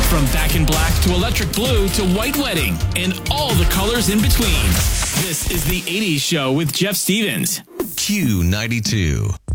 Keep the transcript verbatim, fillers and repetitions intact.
From Back in Black to Electric Blue to White Wedding and all the colors in between. This is the eighties Show with Jeff Stevens. Q ninety-two.